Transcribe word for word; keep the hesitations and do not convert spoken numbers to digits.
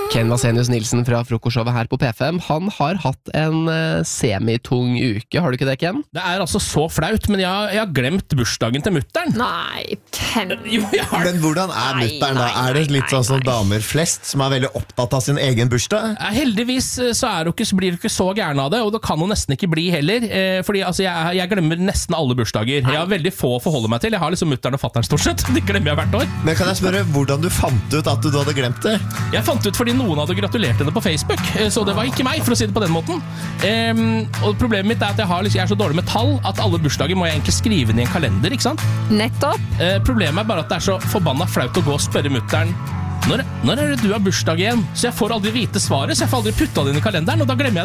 Ken Vasenius Nilsen fra Frokostshowet her på P fem, han har hatt en uh, semitung uke, har du ikke det, Ken? Det er altså så flaut, men jeg, har- jeg har glemt bursdagen til mutteren. Nei, Ken. Jo, jeg har det. Men hvordan er Nei, mutteren da? nei, Er det nei, litt sånn som nei. damer flest, som er veldig opptatt av sin egen bursdag? Eh, Heldigvis eh, så, er hun ikke, så blir hun ikke så gæren av det, og det kan hun nesten ikke bli heller. Eh, fordi altså, jeg, jeg glemmer nesten alle bursdager. Jeg har veldig få å forholde meg til. Jeg har liksom mutteren og fatteren stort sett. De glemmer jeg hvert år. Men kan jeg spørre hvordan du fant ut at du hadde glemt det? Jeg fant ut fordi noen hadde gratulert henne på Facebook, eh, så det var ikke meg, for å si det på den måten. Ehm, og problemet mitt er at jeg, har, liksom, jeg er så dårlig med tall at alle bursdager må jeg egentlig skrive inn i en kalender, ikke sant? Nettopp. Eh, problemet er bare at det er så forbanna flaut å gå og spørre mutteren når, når er det du har bursdag igjen? Så jeg får aldri vite svaret, så jeg får aldri putta det inn i kalenderen, og da glemmer jeg det.